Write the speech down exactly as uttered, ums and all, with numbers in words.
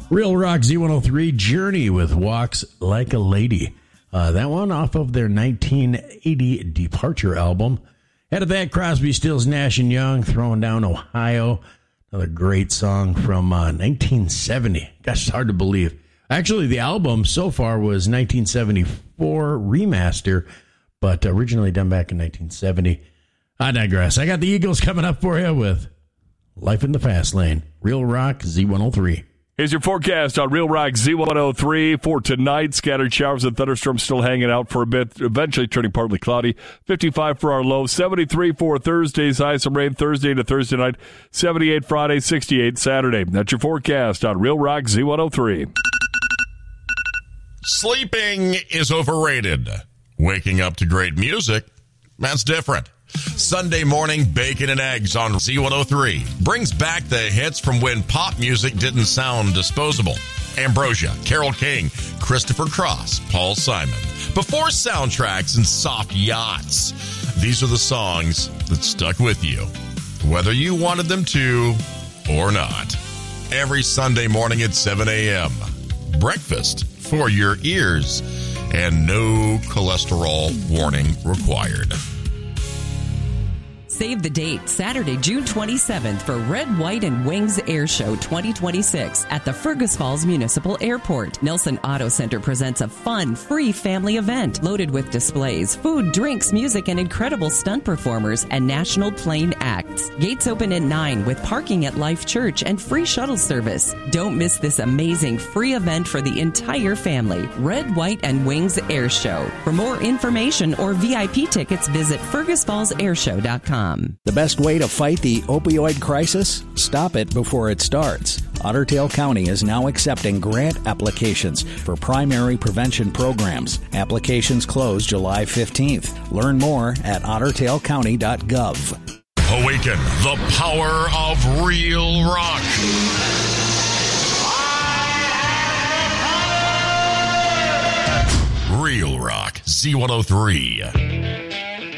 Real Rock Z one oh three, Journey with Walks Like a Lady. Uh, that one off of their nineteen eighty Departure album. Ahead of that, Crosby, Stills, Nash and Young, Throwing Down Ohio. Another great song from uh, nineteen seventy. Gosh, it's hard to believe. Actually, the album so far was nineteen seventy-four remaster, but originally done back in nineteen seventy. I digress. I got the Eagles coming up for you with Life in the Fast Lane. Real Rock Z one oh three. Here's your forecast on Real Rock Z one oh three for tonight. Scattered showers and thunderstorms still hanging out for a bit, eventually turning partly cloudy. fifty-five for our low, seventy-three for Thursday's high. Some rain Thursday to Thursday night, seventy-eight Friday, sixty-eight Saturday. That's your forecast on Real Rock Z one oh three. Sleeping is overrated. Waking up to great music, that's different. Sunday morning bacon and eggs on Z one oh three brings back the hits from when pop music didn't sound disposable. Ambrosia, Carole King, Christopher Cross, Paul Simon. Before soundtracks and soft yachts, these are the songs that stuck with you, whether you wanted them to or not. Every Sunday morning at seven a.m. Breakfast for your ears and no cholesterol warning required. Save the date, Saturday, June twenty-seventh for Red, White, and Wings Air Show twenty twenty-six at the Fergus Falls Municipal Airport. Nelson Auto Center presents a fun, free family event loaded with displays, food, drinks, music, and incredible stunt performers and national plane acts. Gates open at nine with parking at Life Church and free shuttle service. Don't miss this amazing free event for the entire family. Red, White, and Wings Air Show. For more information or V I P tickets, visit fergus falls air show dot com. The best way to fight the opioid crisis? Stop it before it starts. Otter Tail County is now accepting grant applications for primary prevention programs. Applications close July fifteenth. Learn more at otter tail county dot gov. Awaken the power of real rock. Real Rock Z one oh three.